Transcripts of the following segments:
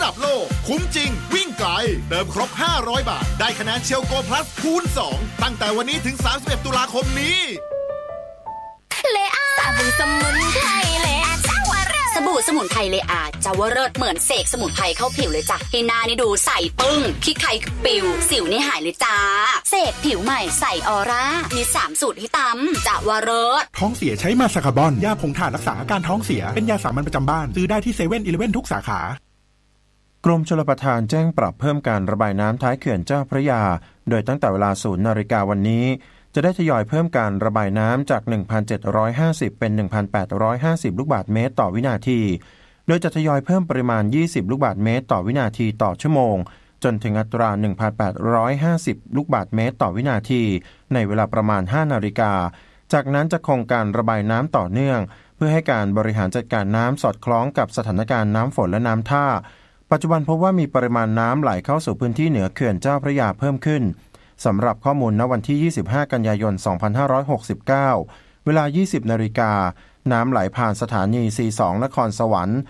ดับโลกคุ้มจริงวิ่งไกลเติมครบ500 บาทได้คะแนนเชลโกพลัสคูณ2ตั้งแต่วันนี้ถึง31ตุลาคมนี้เลอาสบู่สมุนไพรเลอาเจ้าวเริศสบู่สมุนไพรเลอาเจ้าวเริศเหมือนเสกสมุนไพรเข้าผิวเลยจ้ะให้หน้านี่ดูใสปึ้งขี้ใครปิวสิวนี่หายเลยจ้าเสกผิวใหม่ใสออร่ามี3สูตรให้ตำเจ้าวเริศท้องเสียใช้มาสคาร์บอนยาผงถ่านรักษาอาการท้องเสียเป็นยาสามัญประจำบ้านซื้อได้ที่7-11ทุกสาขากรมชลประทานแจ้งปรับเพิ่มการระบายน้ำท้ายเขื่อนเจ้าพระยาโดยตั้งแต่เวลา 0 นาฬิกาวันนี้จะได้ทยอยเพิ่มการระบายน้ำจาก 1,750 เป็น 1,850 ลูกบาศก์เมตรต่อวินาทีโดยจะทยอยเพิ่มปริมาณ20ลูกบาศก์เมตรต่อวินาทีต่อชั่วโมงจนถึงอัตรา 1,850 ลูกบาศก์เมตรต่อวินาทีในเวลาประมาณ 5 นาฬิกาจากนั้นจะคงการระบายน้ำต่อเนื่องเพื่อให้การบริหารจัดการน้ำสอดคล้องกับสถานการณ์น้ำฝนและน้ำท่าปัจจุบันพบว่ามีปริมาณน้ำไหลเข้าสู่พื้นที่เหนือเขื่อนเจ้าพระยาเพิ่มขึ้นสำหรับข้อมูลณวันที่25กันยายน2569เวลา 20 นาฬิกาน้ำไหลผ่านสถานี C2 นครสวรรค์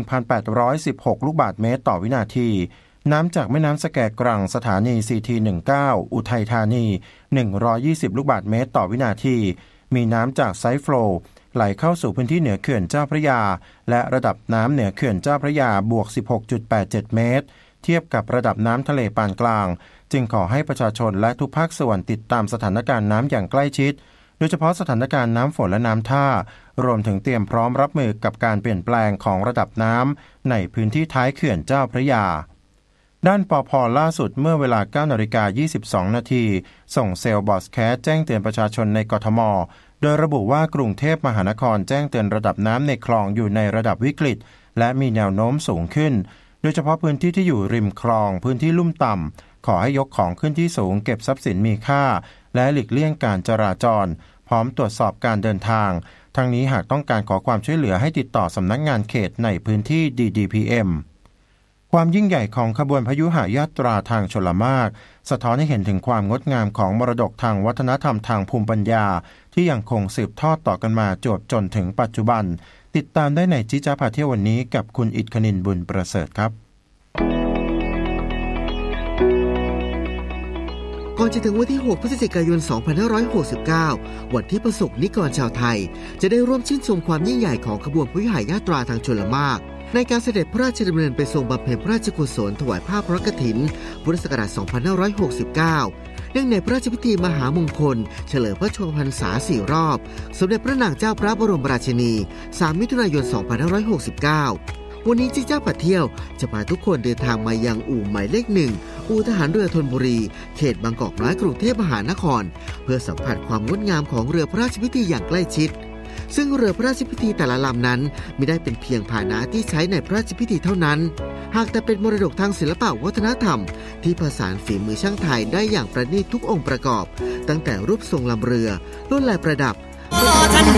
1,816 ลูกบาศก์เมตรต่อวินาทีน้ำจากแม่น้ำสแกกรังสถานี CT19 อุทัยธานี120ลูกบาศก์เมตรต่อวินาทีมีน้ำจากไซฟ์โฟลว์ไหลเข้าสู่พื้นที่เหนือเขื่อนเจ้าพระยาและระดับน้ำเหนือเขื่อนเจ้าพระยาบวก 16.87 เมตรเทียบกับระดับน้ำทะเลปานกลางจึงขอให้ประชาชนและทุกภาคส่วนติดตามสถานการณ์น้ำอย่างใกล้ชิดโดยเฉพาะสถานการณ์น้ำฝนและน้ำท่ารวมถึงเตรียมพร้อมรับมือกับการเปลี่ยนแปลงของระดับน้ำในพื้นที่ท้ายเขื่อนเจ้าพระยาด้านปภ.ล่าสุดเมื่อเวลา 9:22 น.ส่งเซลล์บอสแคสแจ้งเตือนประชาชนในกทม.โดยระบุว่ากรุงเทพมหานครแจ้งเตือนระดับน้ำในคลองอยู่ในระดับวิกฤตและมีแนวโน้มสูงขึ้นโดยเฉพาะพื้นที่ที่อยู่ริมคลองพื้นที่ลุ่มต่ำขอให้ยกของขึ้นที่สูงเก็บทรัพย์สินมีค่าและหลีกเลี่ยงการจราจรพร้อมตรวจสอบการเดินทางทั้งนี้หากต้องการขอความช่วยเหลือให้ติดต่อสำนักงานเขตในพื้นที่ DDPM ความยิ่งใหญ่ของขบวนพยุหยาตราทางชลมารสะท้อนให้เห็นถึงความงดงามของมรดกทางวัฒนธรรมทางภูมิปัญญาที่ยังคงสืบทอดต่อกันมาจนถึงปัจจุบันติดตามได้ในจิจ๊ะพาเที่ยววันนี้กับคุณอิทคณินทร์บุญประเสริฐครับก่อนจะถึงวันที่6พฤศจิกายน2569วันที่ประสบนิกรชาวไทยจะได้ร่วมชื่นชมความยิ่งใหญ่ของขบวนพยุหยาตราทางชลมารในการเสด็จพระราชดำเนินไปทรงบำเพ็ญพระราชกุศลถวายผ้าพระกฐินพุทธศักราช2569เนื่องในพระราชพิธีมหามงคลเฉลิมพระชนมพรรษา4รอบสมเด็จพระนางเจ้าพระบรมราชินี3มิถุนายน2569วันนี้จิจ๊ะพาเที่ยวจะพาทุกคนเดินทางมายังอู่หมายเลข1อู่ทหารเรือธนบุรีเขตบางกอกน้อยกรุงเทพมหานครเพื่อสัมผัสความงดงามของเรือพระราชพิธีอย่างใกล้ชิดซึ่งเรือพระราชพิธีแต่ละลำนั้นไม่ได้เป็นเพียงพาหนะที่ใช้ในพระราชพิธีเท่านั้นหากแต่เป็นมรดกทางศิลปวัฒนธรรมที่ผสานฝีมือช่างไทยได้อย่างประณีตทุกองค์ประกอบตั้งแต่รูปทรงลำเรือลวดลายประดับ